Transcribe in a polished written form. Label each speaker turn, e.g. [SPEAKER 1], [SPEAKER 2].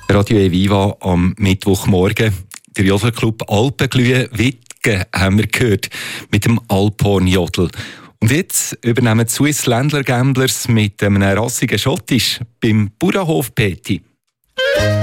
[SPEAKER 1] Radio Eviva am Mittwochmorgen. Der Jodelclub Alpenglühe Wittgen haben wir gehört mit dem Alphorn-Jodel. Und jetzt übernehmen die Swiss Ländler Gamblers mit einem rassigen Schottisch beim Bauernhof Peti.